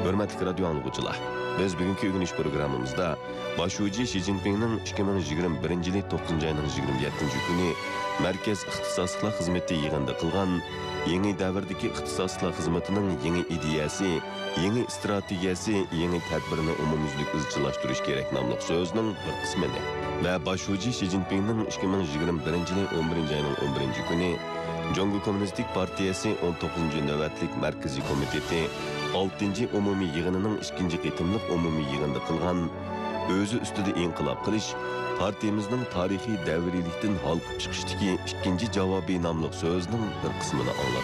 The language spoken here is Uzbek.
Hürmetli radyo anlıqçılar, biz bugünkü ögünüş programımızda Başuci Xi Jinping'nin 2021 yılı 9. ayının 27. günü Merkez İxtisaslıqlar Xizmeti yığında kılgan yeni davrdaki ixtisaslıqlar xizmetining yeni ideyasi, yeni strategiyasi, yeni tadbirini umumyüzlük izchillashtirish kerak nomli so'zning bir qismini va Başuci Xi Jinping'ning 2021 yılı 11. ayının 11. günü Jongo Kommunistik Partiyasi 19. navbatlik Markaziy komiteti 6. umumiy yig'inining 2. qitimliq umumiy yig'inida qilgan o'zi ustida inqilob qilish partiyamizning tarixiy davriylikdan halqib chiqishdagi ikkinchi javobiy nomli so'zning bir qismini anglatdi.